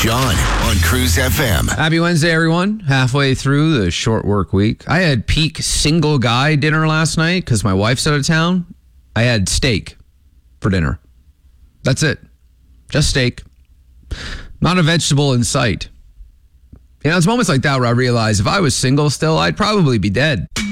John on Cruise FM. Happy Wednesday, everyone. Halfway through the short work week. I had peak single guy dinner last night because my wife's out of town. I had steak for dinner. That's it. Just steak. Not a vegetable in sight. You know, it's moments like that where I realize if I was single still, I'd probably be dead.